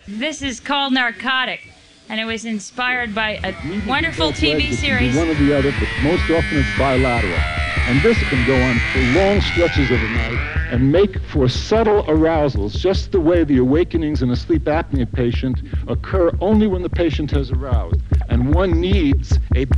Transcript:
This is called Narcotic, and it was inspired by a Neither wonderful both legs, TV it can be series. one or the other, but most often it's bilateral. And this can go on for long stretches of the night and make for subtle arousals, just the way the awakenings in a sleep apnea patient occur only when the patient has aroused. And one needs a